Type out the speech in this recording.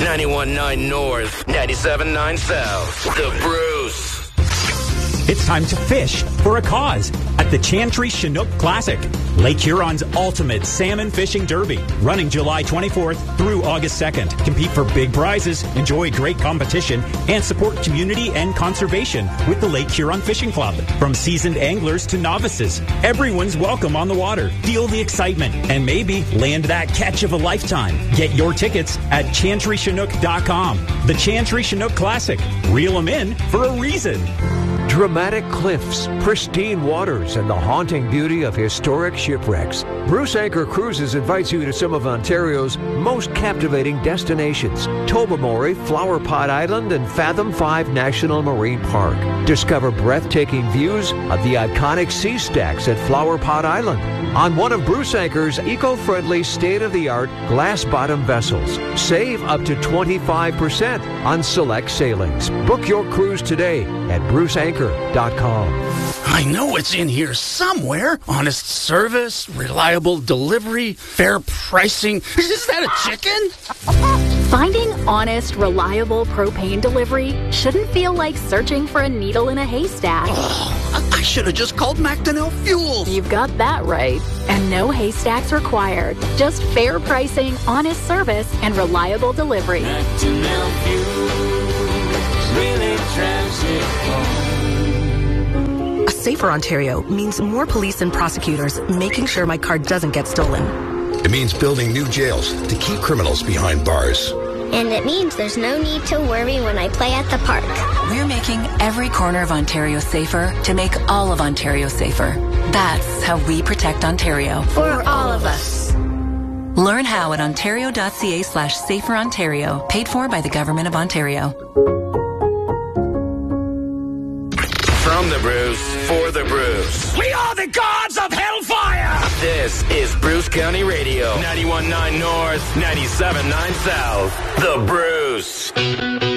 91.9 North, 97.9 South. The Bruce. It's time to fish for a cause at the Chantry Chinook Classic, Lake Huron's ultimate salmon fishing derby, running July 24th through August 2nd. Compete for big prizes, enjoy great competition, and support community and conservation with the Lake Huron Fishing Club. From seasoned anglers to novices, everyone's welcome on the water. Feel the excitement and maybe land that catch of a lifetime. Get your tickets at ChantryChinook.com. The Chantry Chinook Classic. Reel them in for a reason. Dramatic cliffs, pristine waters, and the haunting beauty of historic shipwrecks. Bruce Anchor Cruises invites you to some of Ontario's most captivating destinations. Tobermory, Flower Pot Island, and Fathom 5 National Marine Park. Discover breathtaking views of the iconic sea stacks at Flower Pot Island on one of Bruce Anchor's eco-friendly, state-of-the-art glass-bottom vessels. Save up to 25% on select sailings. Book your cruise today at bruceanchor.com. I know it's in here somewhere. Honest service, reliable delivery, fair pricing. Is that a chicken? Finding honest, reliable propane delivery shouldn't feel like searching for a needle in a haystack. I should have just called Macdonell Fuels. You've got that right. And no haystacks required. Just fair pricing, honest service, and reliable delivery. Macdonell Fuels really drives it home. A safer Ontario means more police and prosecutors making sure my car doesn't get stolen. It means building new jails to keep criminals behind bars. And it means there's no need to worry when I play at the park. We're making every corner of Ontario safer to make all of Ontario safer. That's how we protect Ontario. For all of us. Learn how at ontario.ca/saferontario. Paid for by the Government of Ontario. From the Bruce, for the Bruce. We are the gods of hellfire! This is Bruce County Radio. 91.9 North, 97.9 South. The Bruce.